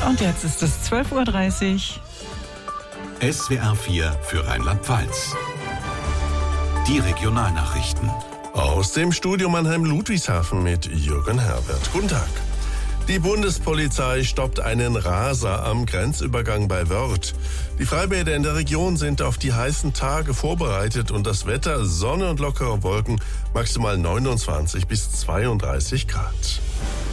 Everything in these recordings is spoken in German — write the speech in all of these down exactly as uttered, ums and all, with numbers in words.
Und jetzt ist es zwölf Uhr dreißig. S W R vier für Rheinland-Pfalz. Die Regionalnachrichten. Aus dem Studio Mannheim-Ludwigshafen mit Jürgen Herbert. Guten Tag. Die Bundespolizei stoppt einen Raser am Grenzübergang bei Wörth. Die Freibäder in der Region sind auf die heißen Tage vorbereitet und das Wetter, Sonne und lockere Wolken, maximal neunundzwanzig bis zweiunddreißig Grad.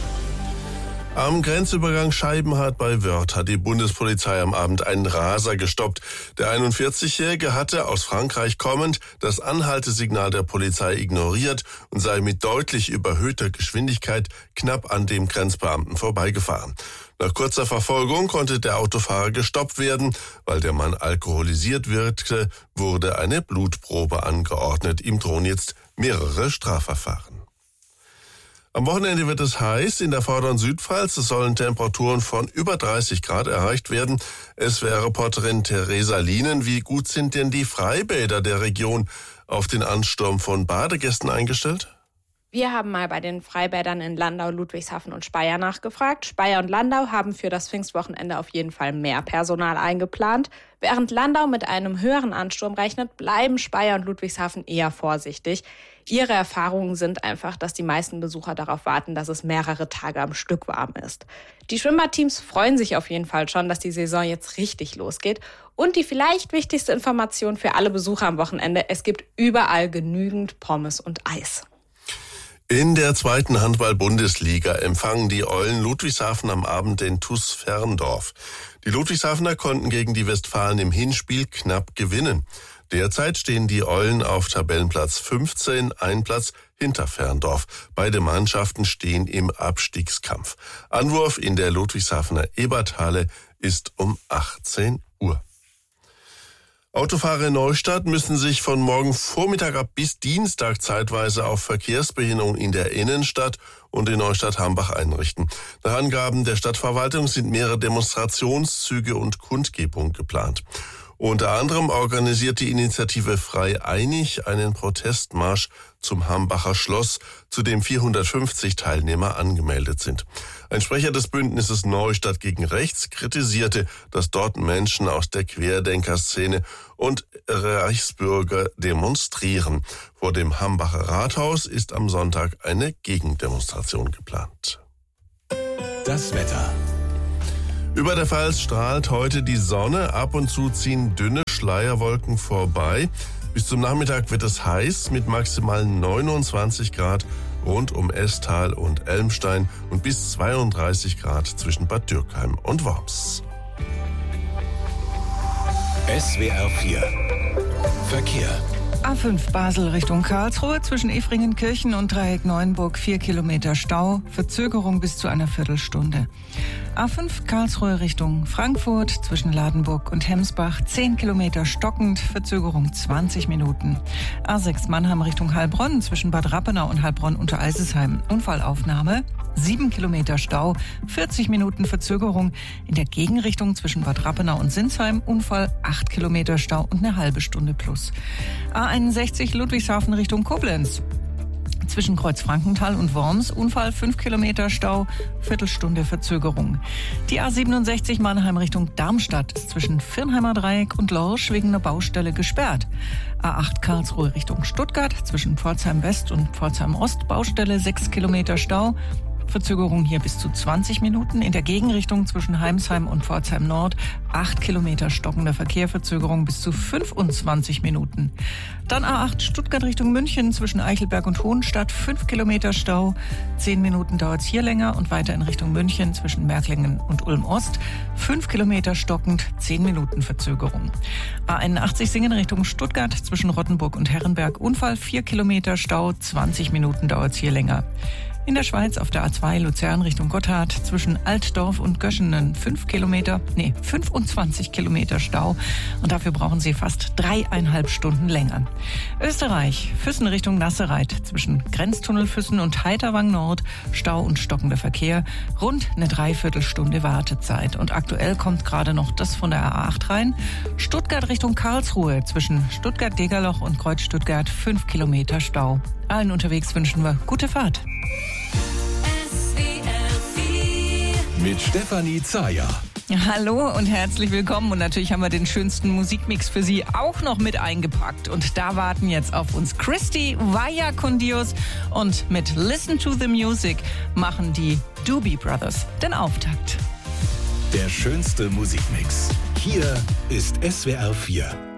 Am Grenzübergang Scheibenhardt bei Wörth hat die Bundespolizei am Abend einen Raser gestoppt. Der einundvierzigjährige hatte aus Frankreich kommend das Anhaltesignal der Polizei ignoriert und sei mit deutlich überhöhter Geschwindigkeit knapp an dem Grenzbeamten vorbeigefahren. Nach kurzer Verfolgung konnte der Autofahrer gestoppt werden. Weil der Mann alkoholisiert wirkte, wurde eine Blutprobe angeordnet. Ihm drohen jetzt mehrere Strafverfahren. Am Wochenende wird es heiß. In der vorderen Südpfalz sollen Temperaturen von über dreißig Grad erreicht werden. S W R-Reporterin Theresa Lienen, wie gut sind denn die Freibäder der Region auf den Ansturm von Badegästen eingestellt? Wir haben mal bei den Freibädern in Landau, Ludwigshafen und Speyer nachgefragt. Speyer und Landau haben für das Pfingstwochenende auf jeden Fall mehr Personal eingeplant. Während Landau mit einem höheren Ansturm rechnet, bleiben Speyer und Ludwigshafen eher vorsichtig. Ihre Erfahrungen sind einfach, dass die meisten Besucher darauf warten, dass es mehrere Tage am Stück warm ist. Die Schwimmbadteams freuen sich auf jeden Fall schon, dass die Saison jetzt richtig losgeht. Und die vielleicht wichtigste Information für alle Besucher am Wochenende: Es gibt überall genügend Pommes und Eis. In der zweiten Handball-Bundesliga empfangen die Eulen Ludwigshafen am Abend den T U S Ferndorf. Die Ludwigshafener konnten gegen die Westfalen im Hinspiel knapp gewinnen. Derzeit stehen die Eulen auf Tabellenplatz fünfzehn, ein Platz hinter Ferndorf. Beide Mannschaften stehen im Abstiegskampf. Anwurf in der Ludwigshafener Eberthalle ist um achtzehn Uhr. Autofahrer in Neustadt müssen sich von morgen Vormittag ab bis Dienstag zeitweise auf Verkehrsbehinderung in der Innenstadt und in Neustadt-Hambach einrichten. Nach Angaben der Stadtverwaltung sind mehrere Demonstrationszüge und Kundgebungen geplant. Unter anderem organisiert die Initiative Frei Einig einen Protestmarsch zum Hambacher Schloss, zu dem vierhundertfünfzig Teilnehmer angemeldet sind. Ein Sprecher des Bündnisses Neustadt gegen Rechts kritisierte, dass dort Menschen aus der Querdenkerszene und Reichsbürger demonstrieren. Vor dem Hambacher Rathaus ist am Sonntag eine Gegendemonstration geplant. Das Wetter. Über der Pfalz strahlt heute die Sonne, ab und zu ziehen dünne Schleierwolken vorbei. Bis zum Nachmittag wird es heiß mit maximal neunundzwanzig Grad rund um Estal und Elmstein und bis zweiunddreißig Grad zwischen Bad Dürkheim und Worms. S W R vier Verkehr. A fünf Basel Richtung Karlsruhe zwischen Efringenkirchen und Dreieck Neuenburg vier Kilometer Stau, Verzögerung bis zu einer Viertelstunde. A fünf Karlsruhe Richtung Frankfurt zwischen Ladenburg und Hemsbach zehn Kilometer stockend, Verzögerung zwanzig Minuten. A sechs Mannheim Richtung Heilbronn zwischen Bad Rappenau und Heilbronn unter Eisesheim, Unfallaufnahme, sieben Kilometer Stau, vierzig Minuten Verzögerung. In der Gegenrichtung zwischen Bad Rappenau und Sinsheim, Unfall, acht Kilometer Stau und eine halbe Stunde plus. A einundsechzig Ludwigshafen Richtung Koblenz. Zwischen Kreuzfrankenthal und Worms, Unfall, fünf Kilometer Stau, Viertelstunde Verzögerung. Die A siebenundsechzig Mannheim Richtung Darmstadt ist zwischen Firnheimer Dreieck und Lorsch wegen einer Baustelle gesperrt. A acht Karlsruhe Richtung Stuttgart, zwischen Pforzheim West und Pforzheim Ost, Baustelle, sechs Kilometer Stau. Verzögerung hier bis zu zwanzig Minuten. In der Gegenrichtung zwischen Heimsheim und Pforzheim Nord acht Kilometer stockender Verkehr, Verzögerung bis zu fünfundzwanzig Minuten. Dann A acht Stuttgart Richtung München zwischen Eichelberg und Hohenstadt fünf Kilometer Stau. zehn Minuten dauert es hier länger und weiter in Richtung München zwischen Märklingen und Ulm Ost fünf Kilometer stockend, zehn Minuten Verzögerung. A einundachtzig Singen Richtung Stuttgart zwischen Rottenburg und Herrenberg, Unfall, vier Kilometer Stau, zwanzig Minuten dauert es hier länger. In der Schweiz auf der A zwei Luzern Richtung Gotthard zwischen Altdorf und Göschenen fünf Kilometer, nee, fünfundzwanzig Kilometer Stau und dafür brauchen Sie fast dreieinhalb Stunden länger. Österreich, Füssen Richtung Nassereit zwischen Grenztunnel Füssen und Heiterwang Nord, Stau und stockender Verkehr, rund eine Dreiviertelstunde Wartezeit und aktuell kommt gerade noch das von der A acht rein. Stuttgart Richtung Karlsruhe zwischen Stuttgart-Degerloch und Kreuz Stuttgart fünf Kilometer Stau. Allen unterwegs wünschen wir gute Fahrt. mit Stefanie Zayer. Hallo und herzlich willkommen. Und natürlich haben wir den schönsten Musikmix für Sie auch noch mit eingepackt. Und da warten jetzt auf uns Christy Vaya con Dios. Und mit Listen to the Music machen die Doobie Brothers den Auftakt. Der schönste Musikmix. Hier ist S W R vier.